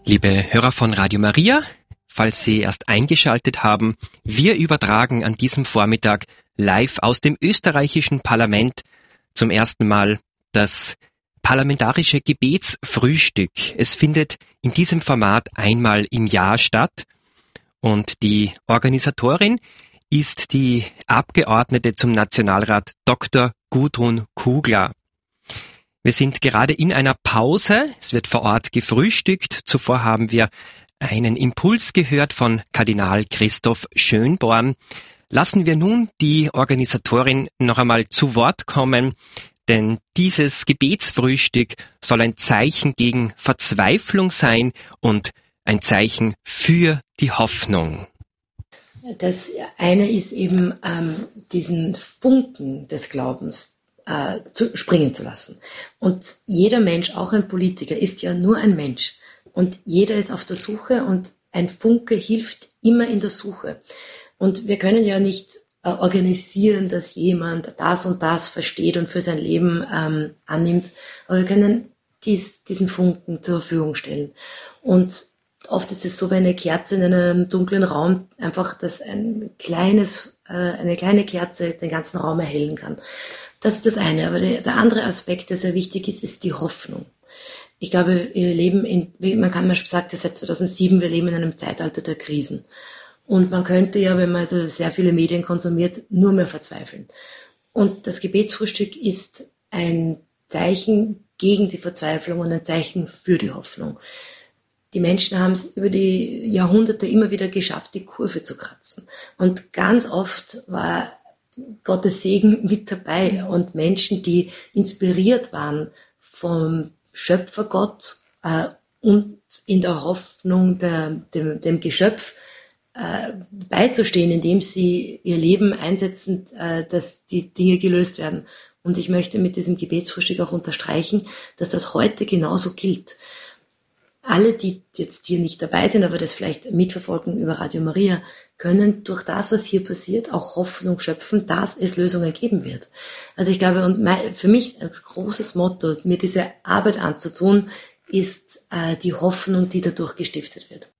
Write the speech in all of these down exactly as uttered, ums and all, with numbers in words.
Liebe Hörer von Radio Maria, falls Sie erst eingeschaltet haben, wir übertragen an diesem Vormittag live aus dem österreichischen Parlament zum ersten Mal das parlamentarische Gebetsfrühstück. Es findet in diesem Format einmal im Jahr statt und die Organisatorin ist die Abgeordnete zum Nationalrat Doktor Gudrun Kugler. Wir sind gerade in einer Pause. Es wird vor Ort gefrühstückt. Zuvor haben wir einen Impuls gehört von Kardinal Christoph Schönborn. Lassen wir nun die Organisatorin noch einmal zu Wort kommen, denn dieses Gebetsfrühstück soll ein Zeichen gegen Verzweiflung sein und ein Zeichen für die Hoffnung. Das eine ist eben ähm, diesen Funken des Glaubens äh, zu, springen zu lassen. Und jeder Mensch, auch ein Politiker, ist ja nur ein Mensch. Und jeder ist auf der Suche und ein Funke hilft immer in der Suche. Und wir können ja nicht äh, organisieren, dass jemand das und das versteht und für sein Leben ähm, annimmt. Aber wir können dies, diesen Funken zur Verfügung stellen. Und oft ist es so, wie eine Kerze in einem dunklen Raum, einfach, dass ein kleines, äh, eine kleine Kerze den ganzen Raum erhellen kann. Das ist das eine. Aber der, der andere Aspekt, der sehr wichtig ist, ist die Hoffnung. Ich glaube, wir leben in, man kann, man sagt ja seit zweitausendsieben, wir leben in einem Zeitalter der Krisen. Und man könnte ja, wenn man also sehr viele Medien konsumiert, nur mehr verzweifeln. Und das Gebetsfrühstück ist ein Zeichen gegen die Verzweiflung und ein Zeichen für die Hoffnung. Die Menschen haben es über die Jahrhunderte immer wieder geschafft, die Kurve zu kratzen. Und ganz oft war Gottes Segen mit dabei und Menschen, die inspiriert waren vom Schöpfergott äh, und in der Hoffnung der, dem, dem Geschöpf äh, beizustehen, indem sie ihr Leben einsetzen, äh, dass die Dinge gelöst werden. Und ich möchte mit diesem Gebetsfrühstück auch unterstreichen, dass das heute genauso gilt. Alle, die jetzt hier nicht dabei sind, aber das vielleicht mitverfolgen über Radio Maria, können durch das, was hier passiert, auch Hoffnung schöpfen, dass es Lösungen geben wird. Also ich glaube, und mein, für mich als großes Motto, mir diese Arbeit anzutun, ist äh, die Hoffnung, die dadurch gestiftet wird.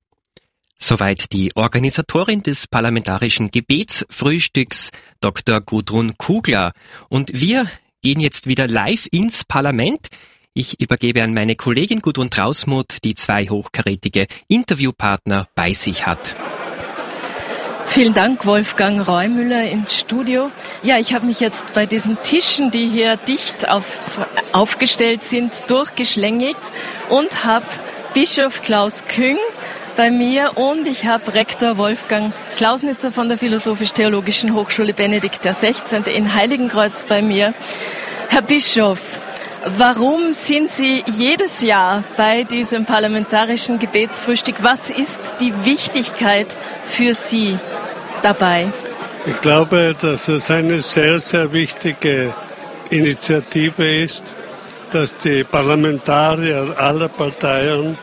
Soweit die Organisatorin des parlamentarischen Gebetsfrühstücks, Doktor Gudrun Kugler. Und wir gehen jetzt wieder live ins Parlament. Ich übergebe an meine Kollegin Gudrun Trausmuth, die zwei hochkarätige Interviewpartner bei sich hat. Vielen Dank, Wolfgang Reumüller ins Studio. Ja, ich habe mich jetzt bei diesen Tischen, die hier dicht auf, aufgestellt sind, durchgeschlängelt und habe Bischof Klaus Küng bei mir und ich habe Rektor Wolfgang Klausnitzer von der Philosophisch-Theologischen Hochschule Benedikt der Sechzehnte in Heiligenkreuz bei mir. Herr Bischof, warum sind Sie jedes Jahr bei diesem parlamentarischen Gebetsfrühstück? Was ist die Wichtigkeit für Sie dabei? Ich glaube, dass es eine sehr, sehr wichtige Initiative ist, dass die Parlamentarier aller Parteien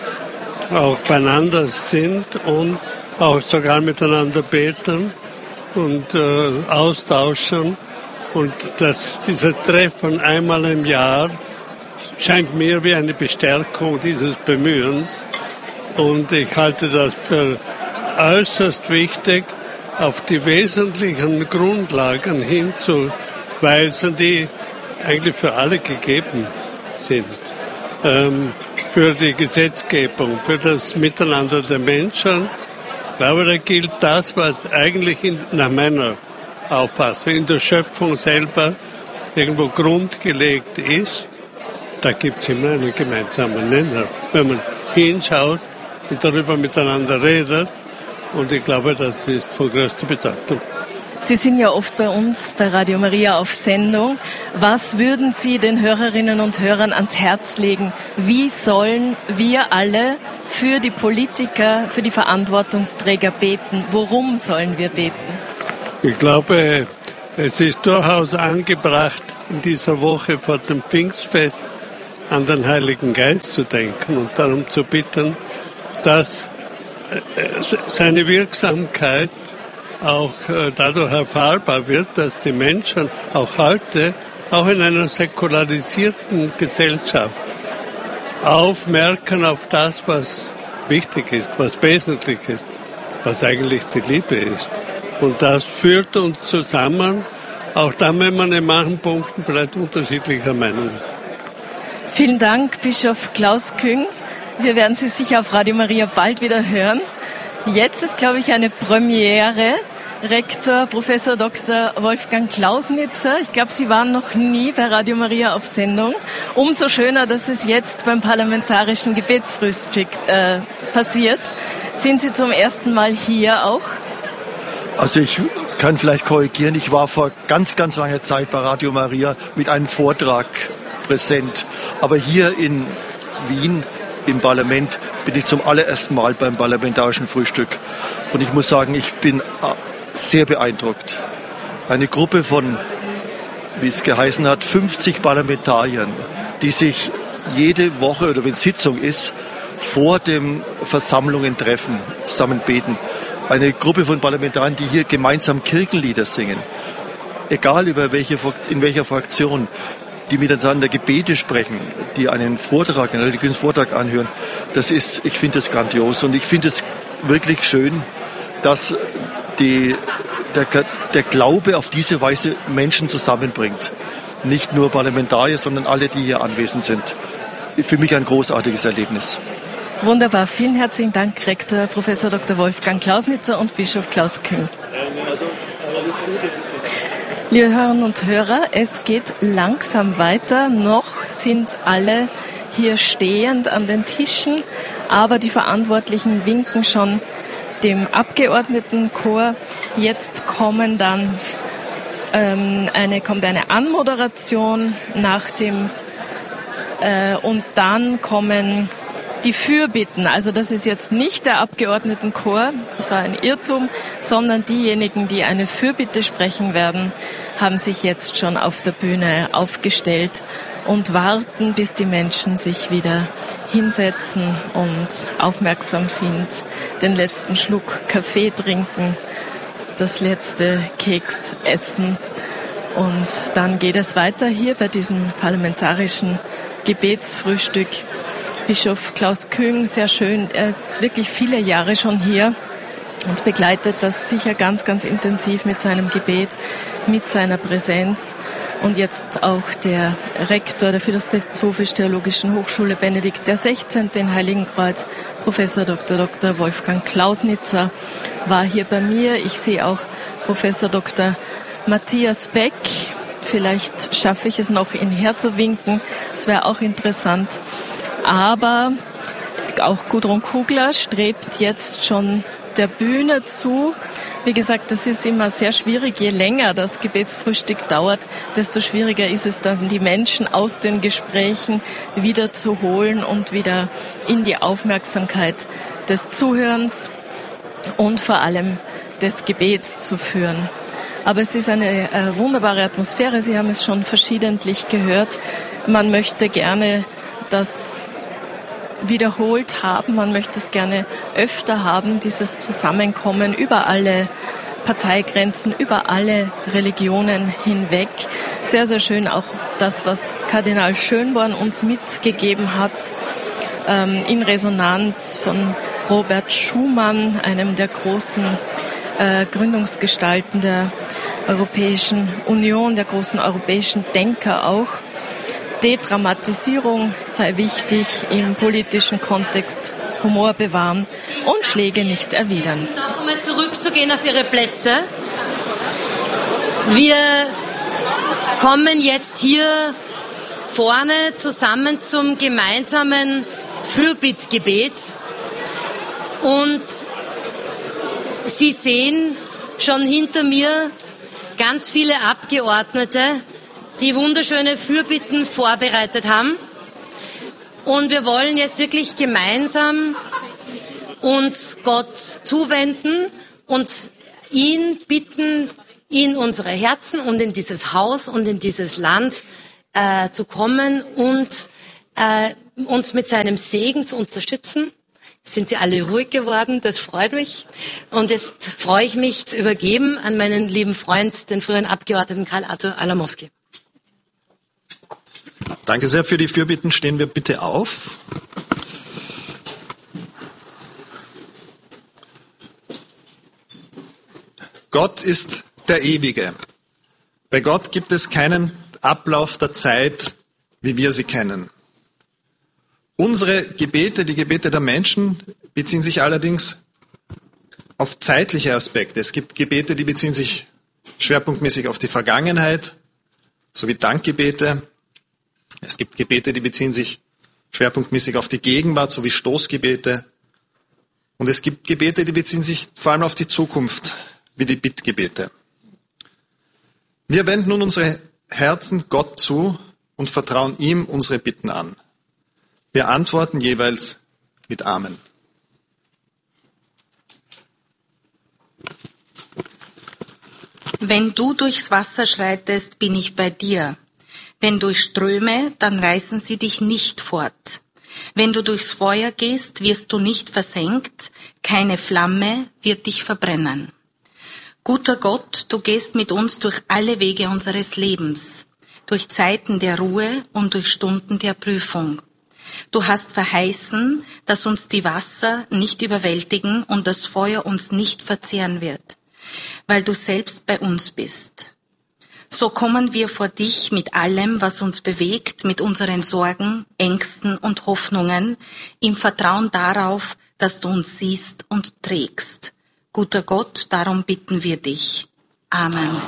auch beieinander sind und auch sogar miteinander beten und äh, austauschen. Und dass dieses Treffen einmal im Jahr scheint mir wie eine Bestärkung dieses Bemühens. Und ich halte das für äußerst wichtig, auf die wesentlichen Grundlagen hinzuweisen, die eigentlich für alle gegeben sind. Ähm, für die Gesetzgebung, für das Miteinander der Menschen. Ich glaube, da gilt das, was eigentlich in, nach meiner Auffassung in der Schöpfung selber irgendwo grundgelegt ist. Da gibt es immer einen gemeinsamen Nenner, wenn man hinschaut und darüber miteinander redet. Und ich glaube, das ist von größter Bedeutung. Sie sind ja oft bei uns bei Radio Maria auf Sendung. Was würden Sie den Hörerinnen und Hörern ans Herz legen? Wie sollen wir alle für die Politiker, für die Verantwortungsträger beten? Worum sollen wir beten? Ich glaube, es ist durchaus angebracht, in dieser Woche vor dem Pfingstfest an den Heiligen Geist zu denken und darum zu bitten, dass seine Wirksamkeit auch dadurch erfahrbar wird, dass die Menschen auch heute, auch in einer säkularisierten Gesellschaft, aufmerken auf das, was wichtig ist, was wesentlich ist, was eigentlich die Liebe ist. Und das führt uns zusammen, auch dann, wenn man in manchen Punkten vielleicht unterschiedlicher Meinung ist. Vielen Dank, Bischof Klaus Küng. Wir werden Sie sicher auf Radio Maria bald wieder hören. Jetzt ist, glaube ich, eine Premiere. Rektor, Professor Doktor Wolfgang Klausnitzer. Ich glaube, Sie waren noch nie bei Radio Maria auf Sendung. Umso schöner, dass es jetzt beim parlamentarischen Gebetsfrühstück äh, passiert. Sind Sie zum ersten Mal hier auch? Also ich kann vielleicht korrigieren. Ich war vor ganz, ganz langer Zeit bei Radio Maria mit einem Vortrag präsent. Aber hier in Wien im Parlament bin ich zum allerersten Mal beim parlamentarischen Frühstück. Und ich muss sagen, ich bin sehr beeindruckt. Eine Gruppe von, wie es geheißen hat, fünfzig Parlamentariern, die sich jede Woche oder wenn Sitzung ist, vor den Versammlungen treffen, zusammen beten. Eine Gruppe von Parlamentariern, die hier gemeinsam Kirchenlieder singen. Egal über welche, in welcher Fraktion, die miteinander Gebete sprechen, die einen Vortrag, einen religiösen Vortrag anhören. Das ist, ich finde das grandios und ich finde es wirklich schön, dass die, der, der Glaube auf diese Weise Menschen zusammenbringt. Nicht nur Parlamentarier, sondern alle, die hier anwesend sind. Für mich ein großartiges Erlebnis. Wunderbar. Vielen herzlichen Dank, Rektor Professor Doktor Wolfgang Klausnitzer und Bischof Klaus Küng. Liebe Hörerinnen und Hörer, es geht langsam weiter. Noch sind alle hier stehend an den Tischen, aber die Verantwortlichen winken schon dem Abgeordnetenchor. Jetzt kommen dann ähm, eine kommt eine Anmoderation nach dem äh, und dann kommen die Fürbitten. Also das ist jetzt nicht der Abgeordnetenchor, das war ein Irrtum, sondern diejenigen, die eine Fürbitte sprechen werden, haben sich jetzt schon auf der Bühne aufgestellt und warten, bis die Menschen sich wieder hinsetzen und aufmerksam sind, den letzten Schluck Kaffee trinken, das letzte Keks essen. Und dann geht es weiter hier bei diesem parlamentarischen Gebetsfrühstück. Bischof Klaus Küng, sehr schön, er ist wirklich viele Jahre schon hier und begleitet das sicher ganz, ganz intensiv mit seinem Gebet, mit seiner Präsenz. Und jetzt auch der Rektor der Philosophisch-Theologischen Hochschule Benedikt der Sechzehnte in Heiligenkreuz, Professor Doktor Doktor Wolfgang Klausnitzer, war hier bei mir. Ich sehe auch Professor Doktor Matthias Beck. Vielleicht schaffe ich es noch, ihn herzuwinken. Das wäre auch interessant. Aber auch Gudrun Kugler strebt jetzt schon der Bühne zu. Wie gesagt, das ist immer sehr schwierig. Je länger das Gebetsfrühstück dauert, desto schwieriger ist es dann, die Menschen aus den Gesprächen wieder zu holen und wieder in die Aufmerksamkeit des Zuhörens und vor allem des Gebets zu führen. Aber es ist eine äh, wunderbare Atmosphäre. Sie haben es schon verschiedentlich gehört. Man möchte gerne das wiederholt haben. Man möchte es gerne öfter haben, dieses Zusammenkommen über alle Parteigrenzen, über alle Religionen hinweg. Sehr, sehr schön auch das, was Kardinal Schönborn uns mitgegeben hat, ähm, in Resonanz von Robert Schumann, einem der großen äh, Gründungsgestalten der Europäischen Union, der großen europäischen Denker auch. Dedramatisierung sei wichtig im politischen Kontext, Humor bewahren und Schläge nicht erwidern. Noch einmal zurückzugehen auf Ihre Plätze. Wir kommen jetzt hier vorne zusammen zum gemeinsamen Fürbittgebet und Sie sehen schon hinter mir ganz viele Abgeordnete, die wunderschöne Fürbitten vorbereitet haben. Und wir wollen jetzt wirklich gemeinsam uns Gott zuwenden und ihn bitten, in unsere Herzen und in dieses Haus und in dieses Land äh, zu kommen und äh, uns mit seinem Segen zu unterstützen. Sind Sie alle ruhig geworden? Das freut mich. Und jetzt freue ich mich zu übergeben an meinen lieben Freund, den früheren Abgeordneten Karl Arthur Alamowski. Danke sehr. Für die Fürbitten stehen wir bitte auf. Gott ist der Ewige. Bei Gott gibt es keinen Ablauf der Zeit, wie wir sie kennen. Unsere Gebete, die Gebete der Menschen, beziehen sich allerdings auf zeitliche Aspekte. Es gibt Gebete, die beziehen sich schwerpunktmäßig auf die Vergangenheit, sowie Dankgebete. Es gibt Gebete, die beziehen sich schwerpunktmäßig auf die Gegenwart, sowie Stoßgebete. Und es gibt Gebete, die beziehen sich vor allem auf die Zukunft, wie die Bittgebete. Wir wenden nun unsere Herzen Gott zu und vertrauen ihm unsere Bitten an. Wir antworten jeweils mit Amen. Wenn du durchs Wasser schreitest, bin ich bei dir. Wenn durch Ströme, dann reißen sie dich nicht fort. Wenn du durchs Feuer gehst, wirst du nicht versenkt, keine Flamme wird dich verbrennen. Guter Gott, du gehst mit uns durch alle Wege unseres Lebens, durch Zeiten der Ruhe und durch Stunden der Prüfung. Du hast verheißen, dass uns die Wasser nicht überwältigen und das Feuer uns nicht verzehren wird, weil du selbst bei uns bist. So kommen wir vor dich mit allem, was uns bewegt, mit unseren Sorgen, Ängsten und Hoffnungen, im Vertrauen darauf, dass du uns siehst und trägst. Guter Gott, darum bitten wir dich. Amen.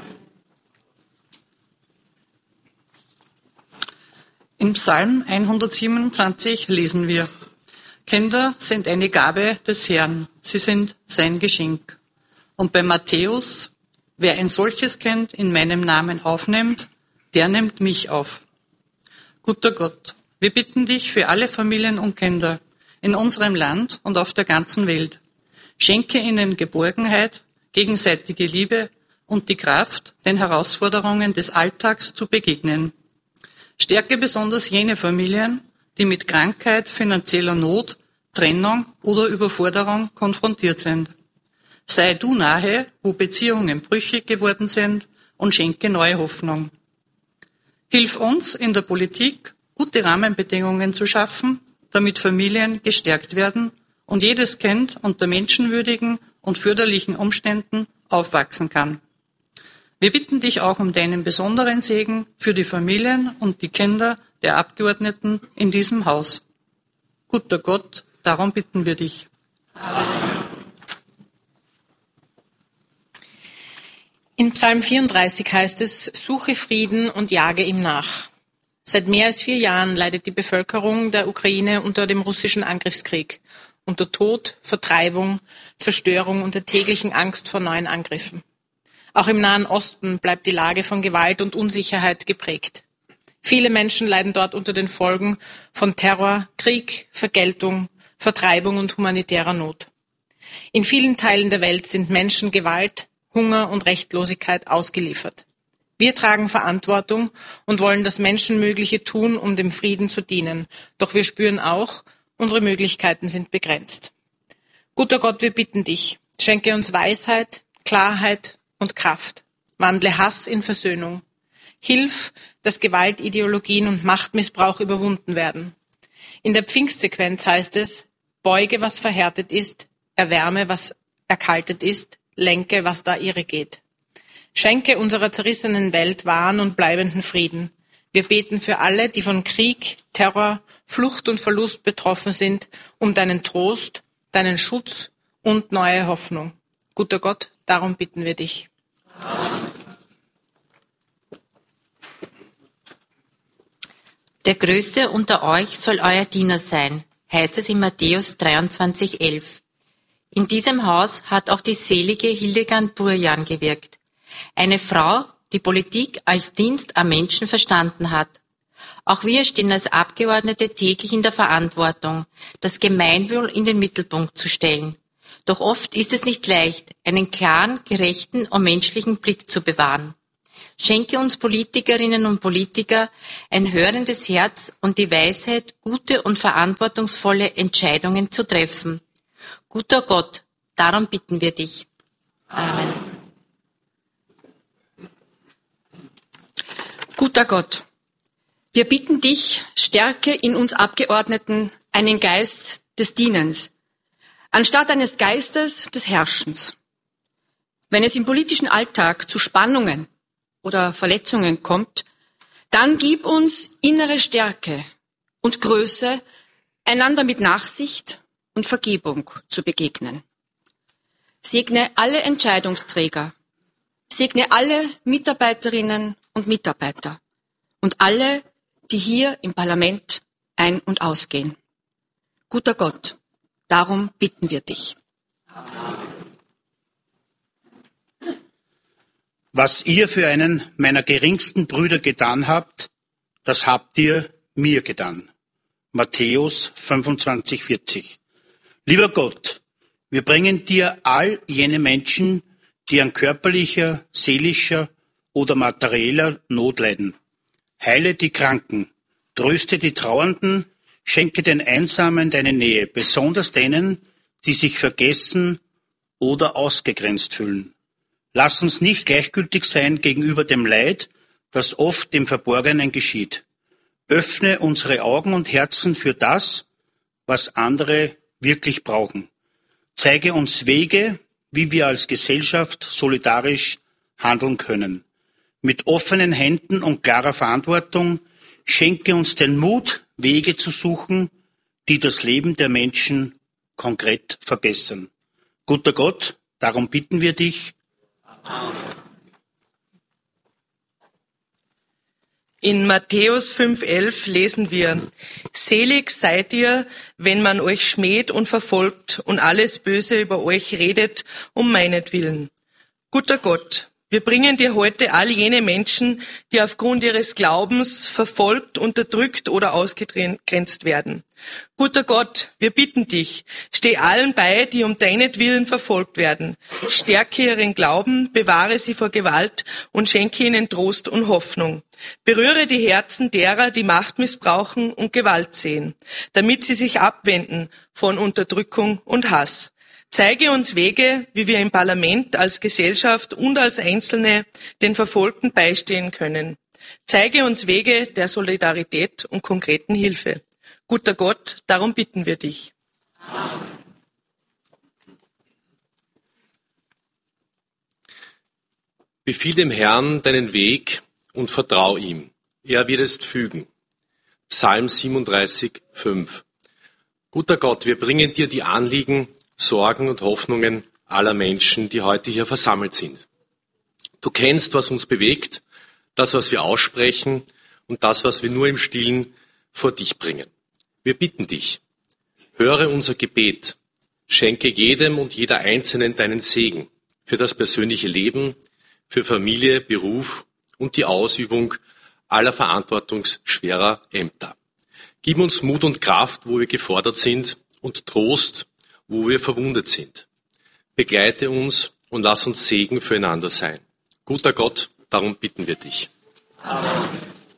In Psalm hundertsiebenundzwanzig lesen wir: Kinder sind eine Gabe des Herrn, sie sind sein Geschenk. Und bei Matthäus: Wer ein solches Kind in meinem Namen aufnimmt, der nimmt mich auf. Guter Gott, wir bitten dich für alle Familien und Kinder in unserem Land und auf der ganzen Welt. Schenke ihnen Geborgenheit, gegenseitige Liebe und die Kraft, den Herausforderungen des Alltags zu begegnen. Stärke besonders jene Familien, die mit Krankheit, finanzieller Not, Trennung oder Überforderung konfrontiert sind. Sei du nahe, wo Beziehungen brüchig geworden sind, und schenke neue Hoffnung. Hilf uns in der Politik, gute Rahmenbedingungen zu schaffen, damit Familien gestärkt werden und jedes Kind unter menschenwürdigen und förderlichen Umständen aufwachsen kann. Wir bitten dich auch um deinen besonderen Segen für die Familien und die Kinder der Abgeordneten in diesem Haus. Guter Gott, darum bitten wir dich. Amen. In Psalm vierunddreißig heißt es: Suche Frieden und jage ihm nach. Seit mehr als vier Jahren leidet die Bevölkerung der Ukraine unter dem russischen Angriffskrieg, unter Tod, Vertreibung, Zerstörung und der täglichen Angst vor neuen Angriffen. Auch im Nahen Osten bleibt die Lage von Gewalt und Unsicherheit geprägt. Viele Menschen leiden dort unter den Folgen von Terror, Krieg, Vergeltung, Vertreibung und humanitärer Not. In vielen Teilen der Welt sind Menschen Gewalt, Hunger und Rechtlosigkeit ausgeliefert. Wir tragen Verantwortung und wollen das Menschenmögliche tun, um dem Frieden zu dienen. Doch wir spüren auch, unsere Möglichkeiten sind begrenzt. Guter Gott, wir bitten dich, schenke uns Weisheit, Klarheit und Kraft. Wandle Hass in Versöhnung. Hilf, dass Gewaltideologien und Machtmissbrauch überwunden werden. In der Pfingstsequenz heißt es: Beuge, was verhärtet ist, erwärme, was erkaltet ist, lenke, was da irre geht. Schenke unserer zerrissenen Welt wahren und bleibenden Frieden. Wir beten für alle, die von Krieg, Terror, Flucht und Verlust betroffen sind, um deinen Trost, deinen Schutz und neue Hoffnung. Guter Gott, darum bitten wir dich. Der Größte unter euch soll euer Diener sein, heißt es in Matthäus dreiundzwanzig elf. In diesem Haus hat auch die selige Hildegard Burjan gewirkt. Eine Frau, die Politik als Dienst am Menschen verstanden hat. Auch wir stehen als Abgeordnete täglich in der Verantwortung, das Gemeinwohl in den Mittelpunkt zu stellen. Doch oft ist es nicht leicht, einen klaren, gerechten und menschlichen Blick zu bewahren. Schenke uns Politikerinnen und Politiker ein hörendes Herz und die Weisheit, gute und verantwortungsvolle Entscheidungen zu treffen. Guter Gott, darum bitten wir dich. Amen. Guter Gott, Wir bitten dich, stärke in uns Abgeordneten einen Geist des Dienens, anstatt eines Geistes des Herrschens. Wenn es im politischen Alltag zu Spannungen oder Verletzungen kommt, dann gib uns innere Stärke und Größe, einander mit Nachsicht und Vergebung zu begegnen. Segne alle Entscheidungsträger, segne alle Mitarbeiterinnen und Mitarbeiter und alle, die hier im Parlament ein- und ausgehen. Guter Gott, darum bitten wir dich. Was ihr für einen meiner geringsten Brüder getan habt, das habt ihr mir getan. Matthäus fünfundzwanzig, vierzig. Lieber Gott, wir bringen dir all jene Menschen, die an körperlicher, seelischer oder materieller Not leiden. Heile die Kranken, tröste die Trauernden, schenke den Einsamen deine Nähe, besonders denen, die sich vergessen oder ausgegrenzt fühlen. Lass uns nicht gleichgültig sein gegenüber dem Leid, das oft im Verborgenen geschieht. Öffne unsere Augen und Herzen für das, was andere wirklich brauchen. Zeige uns Wege, wie wir als Gesellschaft solidarisch handeln können. Mit offenen Händen und klarer Verantwortung schenke uns den Mut, Wege zu suchen, die das Leben der Menschen konkret verbessern. Guter Gott, darum bitten wir dich. In Matthäus fünf, elf lesen wir: Selig seid ihr, wenn man euch schmäht und verfolgt und alles Böse über euch redet, um meinetwillen. Guter Gott, wir bringen dir heute all jene Menschen, die aufgrund ihres Glaubens verfolgt, unterdrückt oder ausgegrenzt werden. Guter Gott, wir bitten dich, steh allen bei, die um deinetwillen verfolgt werden. Stärke ihren Glauben, bewahre sie vor Gewalt und schenke ihnen Trost und Hoffnung. Berühre die Herzen derer, die Macht missbrauchen und Gewalt sehen, damit sie sich abwenden von Unterdrückung und Hass. Zeige uns Wege, wie wir im Parlament, als Gesellschaft und als Einzelne den Verfolgten beistehen können. Zeige uns Wege der Solidarität und konkreten Hilfe. Guter Gott, darum bitten wir dich. Befiehl dem Herrn deinen Weg und vertrau ihm. Er wird es fügen. Psalm siebenunddreißig, fünf. Guter Gott, wir bringen dir die Anliegen, Sorgen und Hoffnungen aller Menschen, die heute hier versammelt sind. Du kennst, was uns bewegt, das, was wir aussprechen und das, was wir nur im Stillen vor dich bringen. Wir bitten dich, höre unser Gebet, schenke jedem und jeder Einzelnen deinen Segen für das persönliche Leben, für Familie, Beruf und die Ausübung aller verantwortungsschwerer Ämter. Gib uns Mut und Kraft, wo wir gefordert sind, und Trost, wo wir verwundet sind. Begleite uns und lass uns Segen füreinander sein. Guter Gott, darum bitten wir dich. Amen.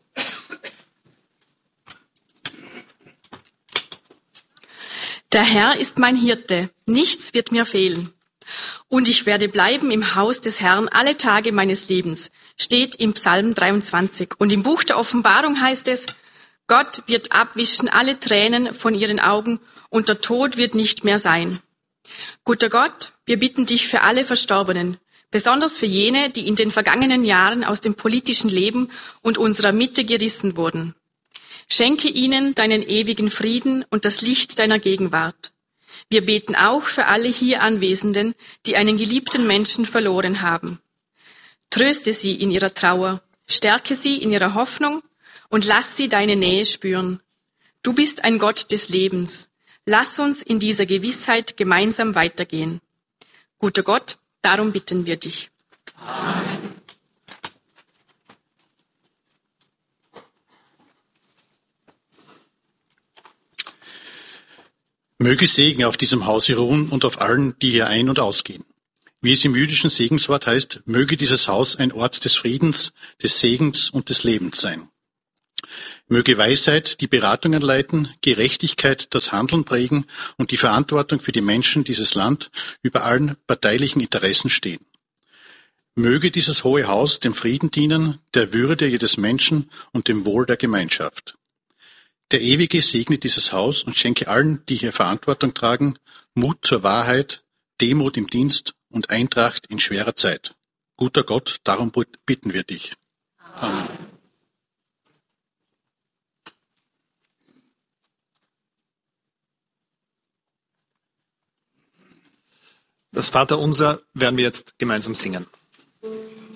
Der Herr ist mein Hirte, nichts wird mir fehlen. Und ich werde bleiben im Haus des Herrn alle Tage meines Lebens, steht im Psalm dreiundzwanzig. Und im Buch der Offenbarung heißt es, Gott wird abwischen alle Tränen von ihren Augen und der Tod wird nicht mehr sein. Guter Gott, wir bitten dich für alle Verstorbenen, besonders für jene, die in den vergangenen Jahren aus dem politischen Leben und unserer Mitte gerissen wurden. Schenke ihnen deinen ewigen Frieden und das Licht deiner Gegenwart. Wir beten auch für alle hier Anwesenden, die einen geliebten Menschen verloren haben. Tröste sie in ihrer Trauer, stärke sie in ihrer Hoffnung und lass sie deine Nähe spüren. Du bist ein Gott des Lebens. Lass uns in dieser Gewissheit gemeinsam weitergehen. Guter Gott, darum bitten wir dich. Amen. Möge Segen auf diesem Hause ruhen und auf allen, die hier ein- und ausgehen. Wie es im jüdischen Segenswort heißt, möge dieses Haus ein Ort des Friedens, des Segens und des Lebens sein. Möge Weisheit die Beratungen leiten, Gerechtigkeit das Handeln prägen und die Verantwortung für die Menschen dieses Land über allen parteilichen Interessen stehen. Möge dieses Hohe Haus dem Frieden dienen, der Würde jedes Menschen und dem Wohl der Gemeinschaft. Der Ewige segne dieses Haus und schenke allen, die hier Verantwortung tragen, Mut zur Wahrheit, Demut im Dienst und Eintracht in schwerer Zeit. Guter Gott, darum bitten wir dich. Amen. Das Vaterunser werden wir jetzt gemeinsam singen.